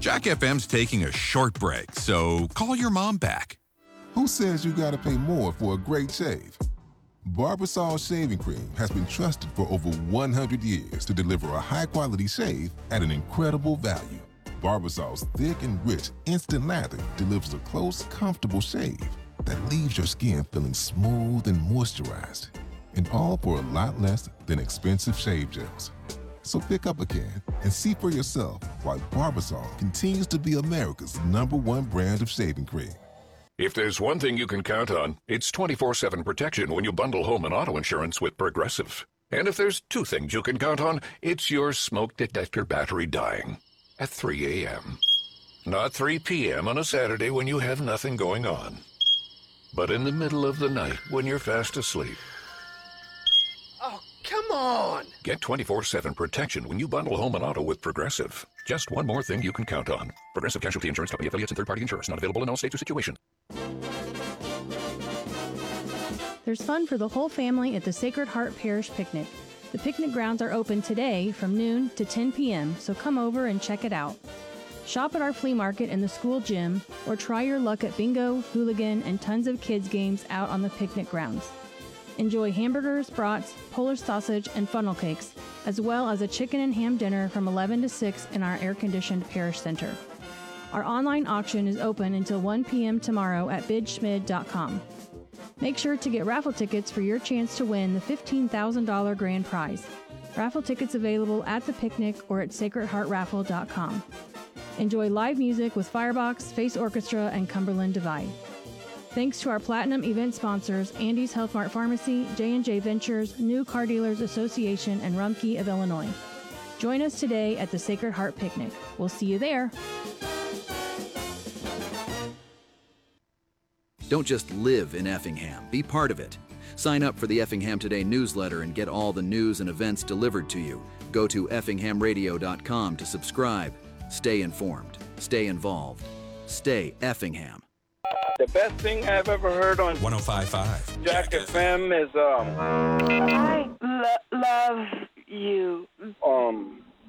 Jack FM's taking a short break, so call your mom back. Who says you gotta pay more for a great shave? Barbasol Shaving Cream has been trusted for over 100 years to deliver a high-quality shave at an incredible value. Barbasol's thick and rich instant lather delivers a close, comfortable shave that leaves your skin feeling smooth and moisturized, and all for a lot less than expensive shave gels. So pick up a can and see for yourself why Barbasol continues to be America's #1 brand of shaving cream. If there's one thing you can count on, it's 24/7 protection when you bundle home and auto insurance with Progressive. And if there's two things you can count on, it's your smoke detector battery dying at 3 a.m. Not 3 p.m. on a Saturday when you have nothing going on, but in the middle of the night when you're fast asleep. Oh, come on! Get 24/7 protection when you bundle home and auto with Progressive. Just one more thing you can count on. Progressive Casualty Insurance Company, affiliates, and third-party insurers. Not available in all states or situations. There's fun for the whole family at the Sacred Heart Parish Picnic. The picnic grounds are open today from noon to 10 p.m., so come over and check it out. Shop at our flea market in the school gym, or try your luck at bingo, hooligan, and tons of kids' games out on the picnic grounds. Enjoy hamburgers, brats, Polish sausage, and funnel cakes, as well as a chicken and ham dinner from 11 to 6 in our air-conditioned parish center. Our online auction is open until 1 p.m. tomorrow at bidschmid.com. Make sure to get raffle tickets for your chance to win the $15,000 grand prize. Raffle tickets available at the picnic or at sacredheartraffle.com. Enjoy live music with Firebox, Face Orchestra, and Cumberland Divide. Thanks to our Platinum event sponsors, Andy's Health Mart Pharmacy, J&J Ventures, New Car Dealers Association, and Rumpke of Illinois. Join us today at the Sacred Heart Picnic. We'll see you there. Don't just live in Effingham, be part of it. Sign up for the Effingham Today newsletter and get all the news and events delivered to you. Go to effinghamradio.com to subscribe. Stay informed. Stay involved. Stay Effingham. The best thing I've ever heard on 105.5 Jack FM is I love you.